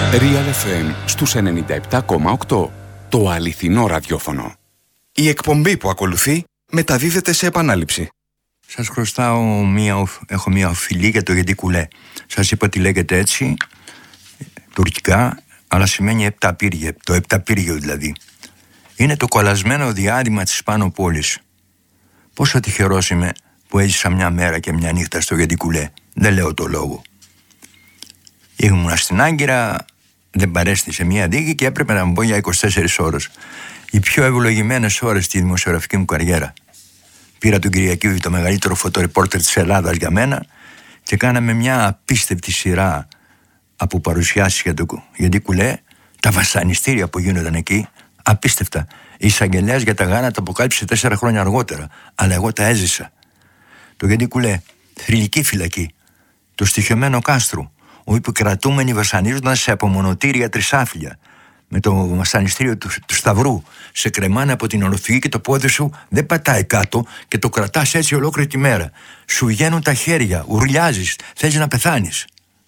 Real FM στους 97,8. Το αληθινό ραδιόφωνο. Η εκπομπή που ακολουθεί μεταδίδεται σε επανάληψη. Σας χρωστάω έχω μία οφειλή για το γεντικουλέ. Σας είπα ότι λέγεται έτσι, τουρκικά, αλλά σημαίνει επταπύργιο, το επταπύργιο δηλαδή. Είναι το κολλασμένο διάρρημα της πάνω πόλης. Πόσο τυχερός είμαι που έζησα μια μέρα και μια νύχτα στο γεντικουλέ. Δεν λέω το λόγο. Ήμουν στην Άγκυρα, δεν παρέστησε μια δίκη και έπρεπε να μπω για 24 ώρες. Οι πιο ευλογημένες ώρες στη δημοσιογραφική μου καριέρα. Πήρα τον Κυριακίδη, το μεγαλύτερο φωτορεπόρτερ της Ελλάδας για μένα, και κάναμε μια απίστευτη σειρά από παρουσιάσεις για το γεντικουλέ, τα βασανιστήρια που γίνονταν εκεί, απίστευτα. Η εισαγγελέας για τα γάνα τα αποκάλυψε 4 χρόνια αργότερα, αλλά εγώ τα έζησα. Το γεντικουλέ, θρυλική φυλακή, το στοιχειωμένο κάστρο, όπου οι κρατούμενοι βασανίζονταν σε απομονωτήρια τρισάφυλλα. Με το βασανιστήριο του Σταυρού. Σε κρεμάνε από την οροφή και το πόδι σου δεν πατάει κάτω και το κρατάς έτσι ολόκληρη τη μέρα. Σου βγαίνουν τα χέρια, ουρλιάζεις, θες να πεθάνεις.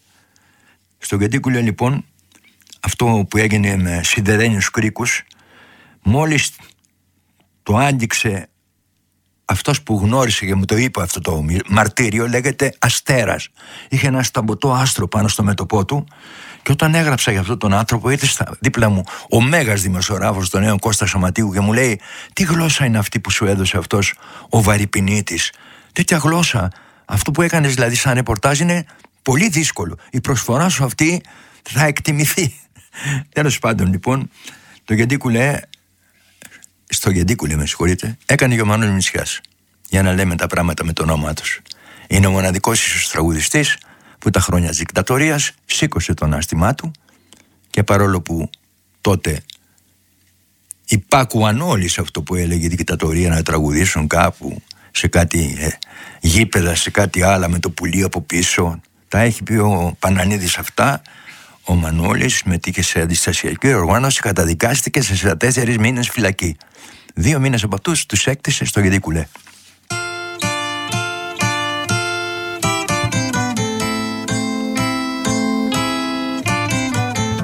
Στο γεντικουλέ λοιπόν, αυτό που έγινε με σιδερένιους κρίκους, μόλις το άγγιξε αυτός που γνώρισε και μου το είπε αυτό το μαρτύριο, λέγεται Αστέρας. Είχε ένα σταμποτό άστρο πάνω στο μέτωπό του. Και όταν έγραψα για αυτόν τον άνθρωπο, ήρθε δίπλα μου ο μέγας δημοσιογράφος, τον νέο Κώστα Σωματίου, και μου λέει: τι γλώσσα είναι αυτή που σου έδωσε αυτός ο Βαρυπινίτης? Τέτοια γλώσσα, αυτό που έκανες δηλαδή σαν ρεπορτάζ είναι πολύ δύσκολο. Η προσφορά σου αυτή θα εκτιμηθεί. Τέλος πάντων λοιπόν, το γεντικουλέ, στο γεντικουλέ με συγχωρείτε, έκανε και ο Μανώλης Μητσιάς, για να λέμε τα πράγματα με το όνομά τους. Είναι ο μοναδικός ίσως τραγουδιστής που τα χρόνια της δικτατορίας σήκωσε το ανάστημά του, και παρόλο που τότε υπάκουαν όλοι σε αυτό που έλεγε η δικτατορία, να τραγουδήσουν κάπου σε κάτι γήπεδα, σε κάτι άλλα με το πουλί από πίσω, τα έχει πει ο Πανανίδης αυτά, ο Μανώλης μετήχε σε αντιστασιακή οργάνωση, καταδικάστηκε σε 44 μήνες φυλακή. 2 μήνες από αυτούς τους έκτισε στο γεντικουλέ.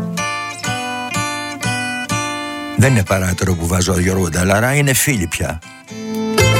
Δεν είναι παράτερο που βάζω Γιώργο Νταλάρα, είναι φίλοι πια.